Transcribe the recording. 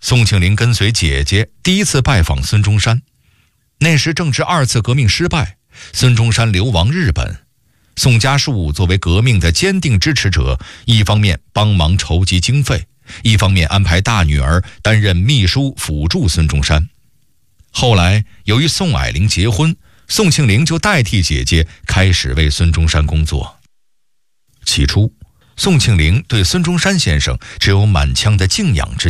宋庆龄跟随姐姐第一次拜访孙中山，那时正值2次革命失败，孙中山流亡日本。宋家树作为革命的坚定支持者，一方面帮忙筹集经费，一方面安排大女儿担任秘书辅助孙中山。后来由于宋霭龄结婚，宋庆龄就代替姐姐开始为孙中山工作。起初，宋庆龄对孙中山先生只有满腔的敬仰之